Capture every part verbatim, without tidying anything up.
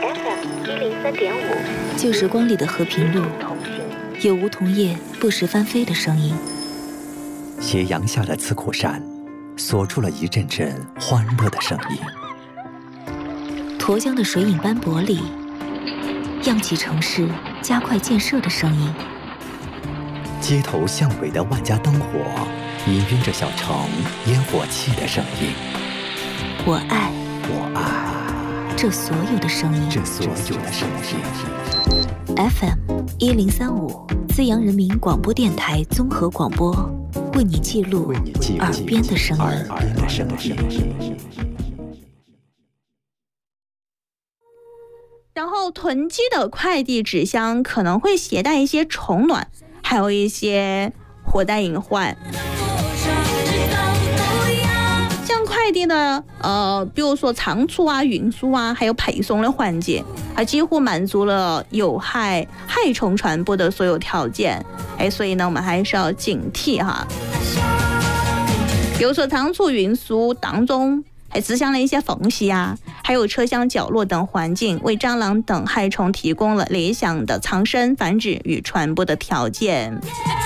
F M 一零三点五， 旧时光里的和平路，有梧桐叶不时翻飞的声音。 斜阳下的刺库山，锁住了一阵阵欢乐的声音。 沱江的水影斑驳里，漾起城市加快建设的声音。 街头巷尾的万家灯火，氤氲着小城烟火气的声音。 我爱， 我爱这所有的声音， 这所有的声音。 F M 一零三五，资阳人民广播电台综合广播，为你记录耳边的声音。 耳边的声音。 然后囤积的快递纸箱可能会携带一些虫卵，还有一些火灾隐患。像快递的呃，比如说仓储啊、运输啊，还有配送的环节，它几乎满足了有害害虫传播的所有条件。哎，所以呢，我们还是要警惕哈。比如说仓储运输当中，还指向了一些缝隙啊，还有车厢角落等环境，为蟑螂等害虫提供了理想的藏身、繁殖与传播的条件。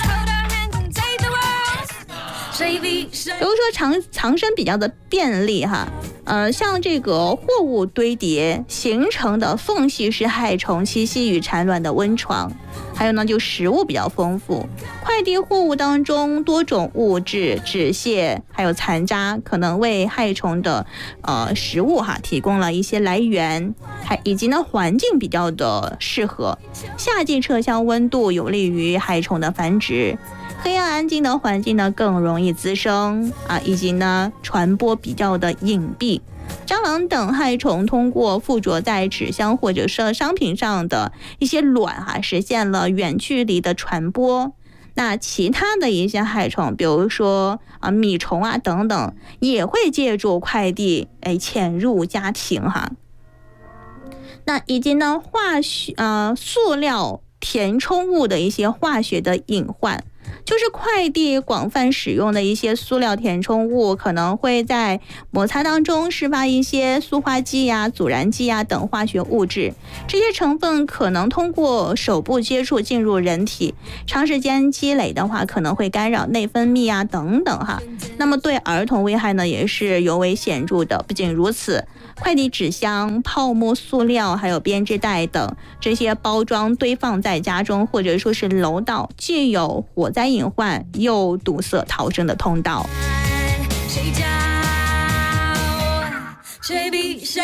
比如说藏藏身比较的便利哈，呃，像这个货物堆叠形成的缝隙是害虫栖息与产卵的温床。还有呢，就食物比较丰富，快递货物当中多种物质、纸屑还有残渣，可能为害虫的呃食物哈提供了一些来源，还以及呢环境比较的适合，夏季车厢温度有利于害虫的繁殖。黑暗安静的环境呢更容易滋生啊，以及呢传播比较的隐蔽。蟑螂等害虫通过附着在纸箱或者是商品上的一些卵哈、啊，实现了远距离的传播。那其他的一些害虫，比如说啊米虫啊等等，也会借助快递哎潜入家庭哈。那以及呢化学呃塑料填充物的一些化学的隐患。就是快递广泛使用的一些塑料填充物，可能会在摩擦当中释放一些塑化剂呀、阻燃剂呀等化学物质。这些成分可能通过手部接触进入人体，长时间积累的话，可能会干扰内分泌啊等等哈。那么对儿童危害呢，也是尤为显著的。不仅如此，快递纸箱、泡沫塑料还有编织袋等这些包装堆放在家中或者说是楼道，既有火灾隐患，又堵塞逃生的通道。谁叫谁比谁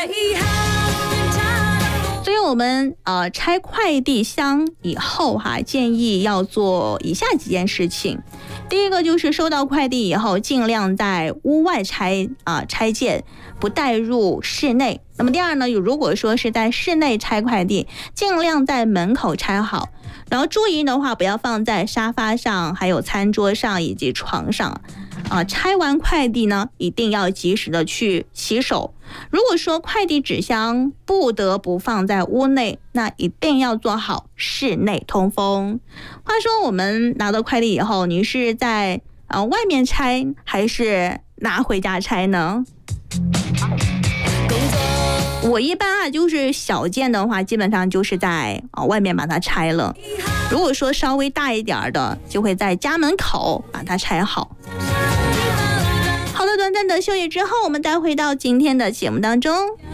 好？所以我们呃拆快递箱以后哈，建议要做以下几件事情。第一个就是收到快递以后，尽量在屋外拆啊、呃、拆件，不带入室内。那么第二呢，如果说是在室内拆快递，尽量在门口拆好。然后注意的话，不要放在沙发上、还有餐桌上以及床上。啊，拆完快递呢，一定要及时的去洗手。如果说快递纸箱不得不放在屋内，那一定要做好室内通风。话说我们拿到快递以后，你是在呃外面拆还是拿回家拆呢？我一般啊，就是小件的话，基本上就是在啊、呃、外面把它拆了。如果说稍微大一点的，就会在家门口把它拆好。好的，短暂的休息之后，我们再回到今天的节目当中。